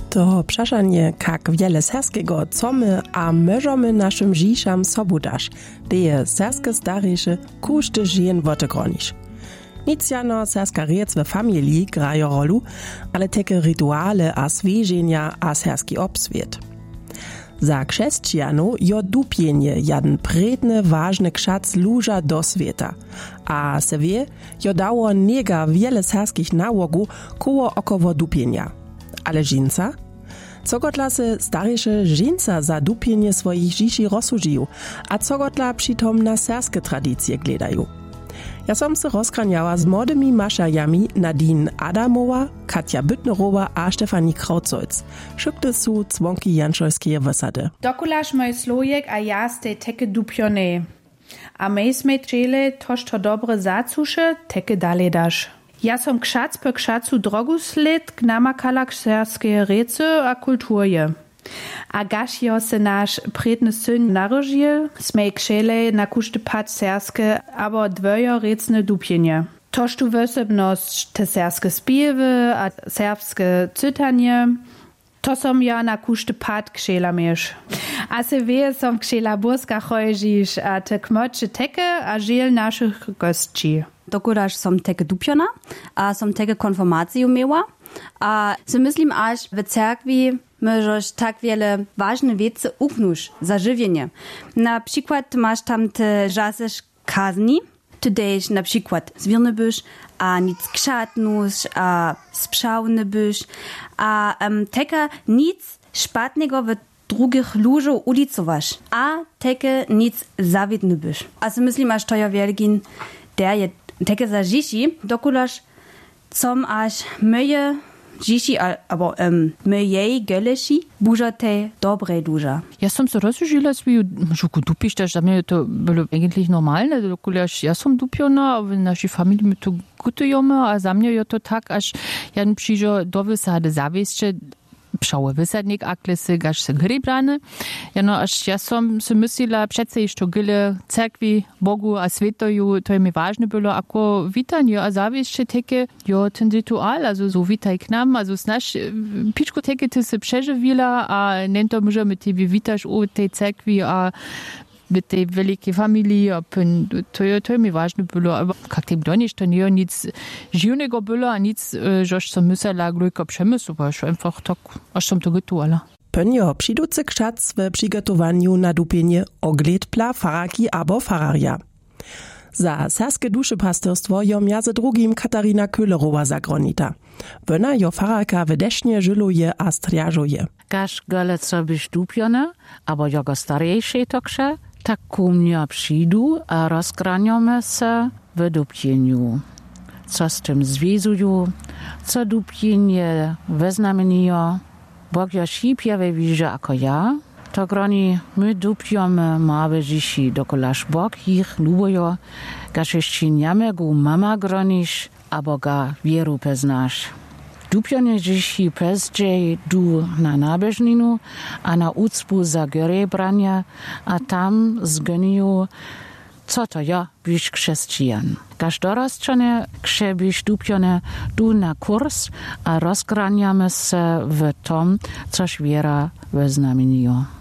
To przeszanie, jak wiele serskiego, co my a możemy naszym życiom sobu dasz, deje serskie starysze kuszty żien wotegronisz. Nic jano serska riec we familii grają rolu, ale takie rytuale a zwierzenia a serski obswiet. Za chrześcijanu jo dupienie jeden predny, ważny kszac luża do świata, a se wie, jo dało niega wiele serskich nałogu koło około dupienia. Ale żinca? Co gotla se starysze żinca za dupienie swoich dzieci rozsłużył, a co gotla przytom na serskie tradycje gledają? Ja som se rozkranjała z młodymi maszajami Nadine Adamowa, Katja Büttnerowa a Stefanie Krautzolz. Szybte su dzwonki janšojskie wysady. Dokulaš moj slojek a ja ste teke dupione. A mej sme čele tož to dobre zacuše, teke dalej daš. Ja som kšac po kšacu drogu sled k namakala k serskie rece a kulturje. A gaš jo se naš predny syn narodil, smej kšele na kušte pat serske, abo dvojo recne dupjenje. Tož tu wosebnosť te serske spiewy a serbske cytanie, to som ja na kušte pat kšela mieš. A se wie som kšela burska chojžiš a te kmoče teke a žil našich gostči. Dokudaž som teke dupjona a som teke konfirmaciju miała. A se myslím, až w cerkwi możesz tak wiele ważne wiece uknąć za żywienie. Na przykład masz tam te żasesz kazni, tudyż na przykład zwierny byś, a nic krzatnusz, a sprzałny byś, a teka nic szpatnego w drugich ludziach ulicowasz, a teke nic zawidny byś. A se myslím, až to ja wielgin, der je teke za życi, dokudaż com aż myje dzieci, albo myjej geleši, buža te dobre duža. Ja som se rozsužila svoju žuku dupiš, takže za mňa to bylo eigentlich normalne, dokulež ja som dupiona, v našej familii my to gutujeme a za mňa je to tak, až ja přižo do vysady zaviesče, pšały wysadnik aklesy, gaż se gry brane. Jano, aż ja som se myslela přece išto gyle cerkwi, Bogu a svetoju, to je mi ważne było, ako witanie a zawieszcze teke, jo, ten ritual, also so witaj k nam, also znaš, pičko teke ty se przeżywila, a nento możemy tebe witaš u tej cerkwi, a w tej wielkiej familii, to je mi ważne było, ale jak tym doniesz, to nie nic dziwnego było, a nic, żeś co myslela glujko przemysłować, einfach tak, aż som to gotovala. Pönjo přiduce kšac w przygotowaniu na dupienie ogledpla faraki abo fararia. Za serskie duszepastyrstwo jo między drugim Katarina Köhlerowa zagronita. Wona jo faraka w desznie żyluje a striażuje. Każ golec sobiś dupione, abo jogo starejszej toksze, tak ku mnie przyjdu a rozgraniamy se w dupieniu. Co z tym związują, co dupienie wyznamieniło, Bóg jo szybje widział jako ja, to groni my dupiamy małe dzieci, dokolaż Bóg ich lubuje, gaż jeszcze niamy go mama gronisz, abo ga wieru peznasz. Dupione dzieci pezdziej du na nabeżninu, a na ucpu za göre brania, a tam zgoniu, co to ja być chrześcijan. Gaż dorosczone, ksze być dupione du na kurs, a rozgraniamy se w tom, coż wiera wyznamieniło.